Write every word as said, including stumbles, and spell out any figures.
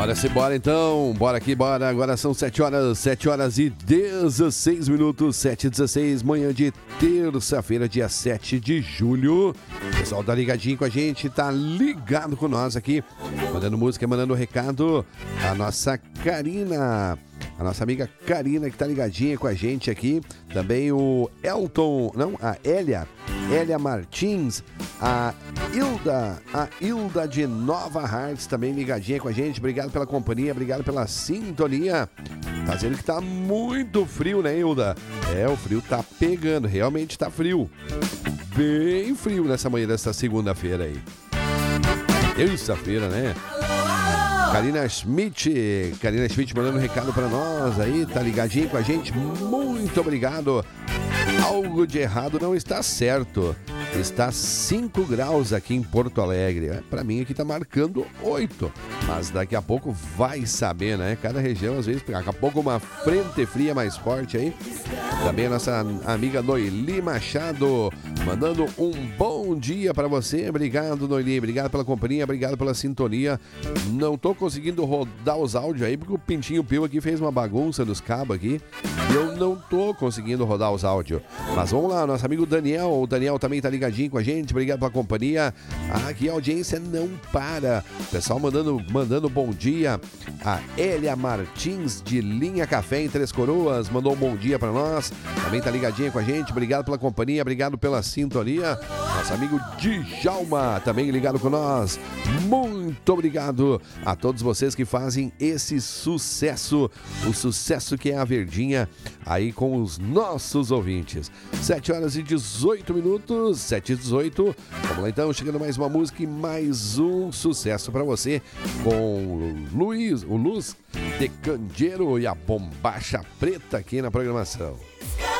Bora se bora então, bora aqui, bora. Agora são sete horas, sete horas e dezesseis minutos, sete e dezesseis, manhã de terça-feira, dia sete de julho. O pessoal tá ligadinho com a gente, tá ligado com nós aqui, mandando música, mandando recado. A nossa Karina, a nossa amiga Karina que tá ligadinha com a gente aqui. Também o Elton, não, a Hélia, Hélia Martins, a Hilda, a Hilda de Nova Hartz também ligadinha com a gente. Obrigado pela companhia, obrigado pela sintonia. Tá dizendo que tá muito frio, né, Hilda? É, o frio tá pegando, realmente tá frio. Bem frio nessa manhã dessa segunda-feira aí. Terça-feira, né? Karina Schmidt, Karina Schmidt mandando um recado pra nós aí, tá ligadinho com a gente, muito obrigado. Algo de errado não está certo. Está cinco graus aqui em Porto Alegre. Para mim aqui tá marcando oito. Mas daqui a pouco vai saber, né? Cada região, às vezes, daqui a pouco uma frente fria mais forte aí. Também a nossa amiga Noeli Machado mandando um bom dia para você. Obrigado, Noeli. Obrigado pela companhia, obrigado pela sintonia. Não tô conseguindo rodar os áudios aí, porque o Pintinho Pio aqui fez uma bagunça nos cabos aqui. E eu não tô conseguindo rodar os áudios. Mas vamos lá, nosso amigo Daniel. O Daniel também tá ligadinho com a gente. Obrigado pela companhia. Aqui a audiência não para. Pessoal mandando, mandando bom dia. A Hélia Martins de Linha Café em Três Coroas mandou um bom dia para nós. Também tá ligadinha com a gente. Obrigado pela companhia, obrigado pela sintonia. Nosso amigo Djalma também ligado com nós. Muito obrigado a todos vocês que fazem esse sucesso, o sucesso que é a Verdinha aí com os nossos ouvintes. sete horas e dezoito minutos, sete e dezoito. Vamos lá então, chegando mais uma música e mais um sucesso para você com o Luiz, o Luz de Candeeiro e a Bombacha Preta aqui na programação.